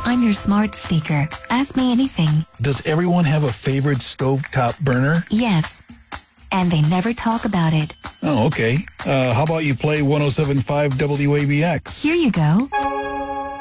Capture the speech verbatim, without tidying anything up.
I'm your smart speaker. Ask me anything. Does everyone have a favorite stovetop burner? Yes. And they never talk about it. Oh, okay. Uh, how about you play one oh seven point five W A B X? Here you go.